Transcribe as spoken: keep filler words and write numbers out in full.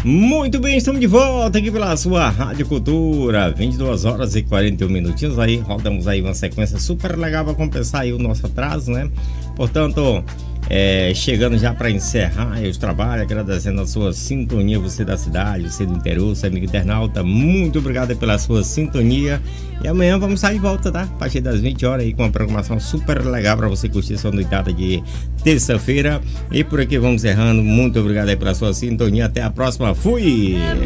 Muito bem, estamos de volta aqui pela sua Rádio Cultura, vinte e duas horas e quarenta e um minutinhos aí, rodamos aí uma sequência super legal para compensar aí o nosso atraso, né? Portanto, é, chegando já para encerrar os trabalhos, agradecendo a sua sintonia, você da cidade, você do interior, você amigo internauta, muito obrigado pela sua sintonia. E amanhã vamos estar de volta, tá? A partir das vinte horas aí com uma programação super legal para você curtir sua noitada de terça-feira. E por aqui vamos encerrando. Muito obrigado aí pela sua sintonia. Até a próxima. Fui!